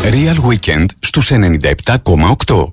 Real Weekend στους 97,8.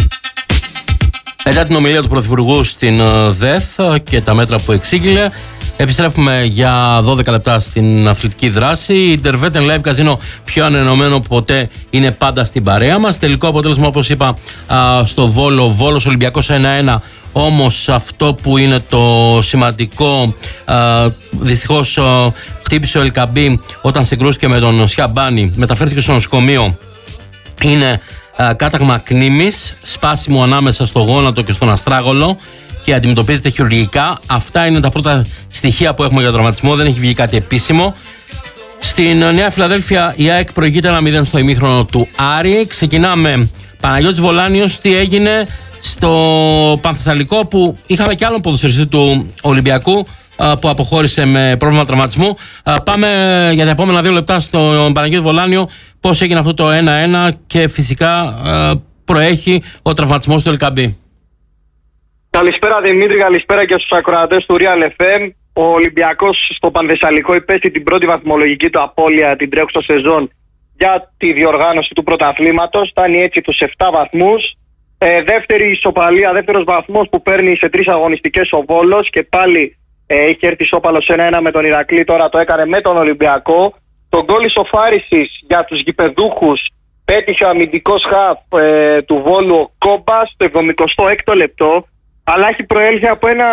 Μετά την ομιλία του Πρωθυπουργού στην ΔΕΘ και τα μέτρα που εξήγηλε, επιστρέφουμε για 12 λεπτά στην αθλητική δράση. Η Intervetten Live Casino, πιο ανενωμένο ποτέ, είναι πάντα στην παρέα μας. Τελικό αποτέλεσμα, όπως είπα, στο Βόλος Ολυμπιακός 1-1. Όμως αυτό που είναι το σημαντικό, δυστυχώς χτύπησε ο Ελκαμπή όταν συγκρούστηκε με τον Σιαμπάνη, μεταφέρθηκε στο νοσοκομείο. Είναι κάταγμα κνήμης, σπάσιμο ανάμεσα στο γόνατο και στον αστράγολο και αντιμετωπίζεται χειρουργικά. Αυτά είναι τα πρώτα στοιχεία που έχουμε για τον τραυματισμό, δεν έχει βγει κάτι επίσημο. Στην Νέα Φιλαδέλφια η ΑΕΚ προηγείται 1-0 στο ημίχρονο του Άρη. Ξεκινάμε. Παναγιώτης Βολάνιος, τι έγινε στο Πανθεσσαλικό, που είχαμε και άλλον ποδοσφαιριστή του Ολυμπιακού που αποχώρησε με πρόβλημα τραυματισμού. Πάμε για τα επόμενα 2 λεπτά στον Παναγιώτη Βολάνιο πώς έγινε αυτό το 1-1 και φυσικά προέχει ο τραυματισμός του Ελκαμπή. Καλησπέρα Δημήτρη, καλησπέρα και στους ακροατές του Real FM. Ο Ολυμπιακός στο Πανθεσσαλικό υπέστη την πρώτη βαθμολογική του απώλεια την τρέχουσα σεζόν για τη διοργάνωση του πρωταθλήματος. Φτάνει έτσι τους 7 βαθμούς. Δεύτερη ισοπαλία, δεύτερος βαθμός που παίρνει σε 3 αγωνιστικές ο Βόλος και πάλι έχει έρθει ισόπαλος 1-1 με τον Ηρακλή, τώρα το έκανε με τον Ολυμπιακό. Τον γκολ ισοφάρισης για τους γηπεδούχους πέτυχε ο αμυντικός χαφ του Βόλου ο Κόμπας το 76ο λεπτό, αλλά έχει προέλθει από ένα,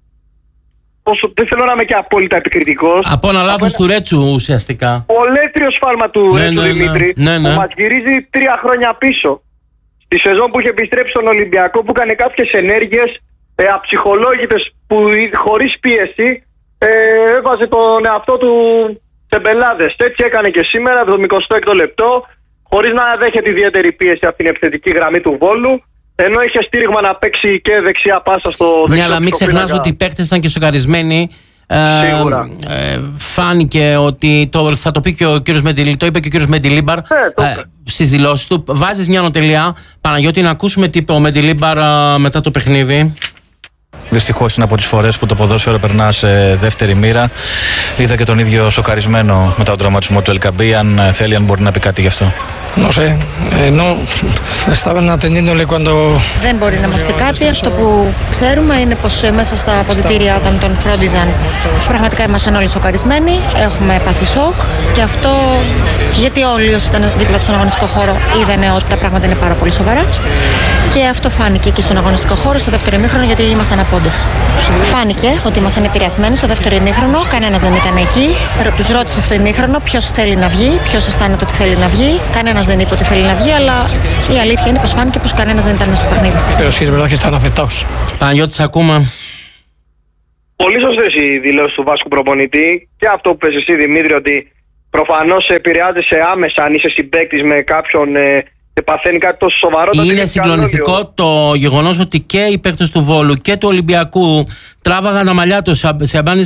δεν θέλω να είμαι και απόλυτα επικριτικός, από ένα λάθος του Ρέτσου ουσιαστικά. Ολέθριο σφάλμα του Ρέτσου, Δημήτρη, που μας γυρίζει 3 χρόνια πίσω. Τη σεζόν που είχε επιστρέψει στον Ολυμπιακό, που έκανε κάποιες ενέργειες αψυχολόγητες που χωρίς πίεση έβαζε τον εαυτό του σε μπελάδες. Έτσι έκανε και σήμερα, 76ο λεπτό, χωρίς να δέχεται ιδιαίτερη πίεση από την επιθετική γραμμή του Βόλου, ενώ είχε στήριγμα να παίξει και δεξιά πάσα στο δεξιό. Ναι, αλλά μην ξεχνάς ότι οι παίκτες ήταν και σοκαρισμένοι. Φάνηκε ότι θα το πει και ο κύριος Μεντιλίμπαρ, το είπε και ο κύριος Μεντιλίμπαρ στις δηλώσεις του. Βάζεις μια νοτελεία, Παναγιώτη, να ακούσουμε τι είπε ο Μεντιλίμπαρ μετά το παιχνίδι. Δυστυχώς είναι από τις φορές που το ποδόσφαιρο περνά σε δεύτερη μοίρα. Είδα και τον ίδιο σοκαρισμένο μετά τον τραυματισμό του Ελκαμπή. Αν θέλει, αν μπορεί να πει κάτι γι' αυτό. Δεν μπορεί να μας πει κάτι. Αυτό που ξέρουμε είναι πως μέσα στα αποδυτήρια, όταν τον φρόντιζαν, πραγματικά ήμασταν όλοι σοκαρισμένοι. Έχουμε πάθει σοκ και αυτό γιατί όλοι όσοι ήταν δίπλα του στον αγωνιστικό χώρο είδανε ότι τα πράγματα είναι πάρα πολύ σοβαρά. Και αυτό φάνηκε και στον αγωνιστικό χώρο στο δεύτερο ημίχρονο, γιατί ήμασταν απόντες. Φάνηκε ότι ήμασταν επηρεασμένοι στο δεύτερο ημίχρονο, κανένας δεν ήταν εκεί. Τους ρώτησε στο ημίχρονο ποιος θέλει να βγει, ποιος αισθάνεται ότι θέλει να βγει. Κανένας δεν είπε ότι θέλει να βγει, αλλά η αλήθεια είναι πως φάνηκε πως κανένας δεν ήταν στο παιχνίδι. Παναγιώτη, ακούμε. Πολύ σωστές οι δηλώσεις του Βάσκου προπονητή και αυτό που πες εσύ, Δημήτρη, ότι προφανώς επηρεάζεσαι άμεσα αν είσαι συμπαίκτης με κάποιον και παθαίνει κάτι τόσο σοβαρό. Είναι συγκλονιστικό το γεγονός ότι και οι παίκτες του Βόλου και του Ολυμπιακού τράβαγαν τα μαλλιά τους. Σιαμπάνης